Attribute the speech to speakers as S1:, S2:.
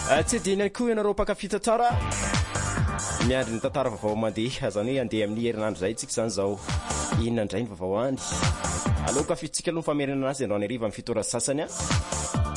S1: tsy dina koa ianareo pakafita tsara miandry ny tantara vaovao mandeha zany hoe andeha amin'ny herinandro zay tsika zany zao inona indray ny vaovao any aloha kafitsika aloha famerina anazy androany ariva amin'ny fitoran'ny sasany a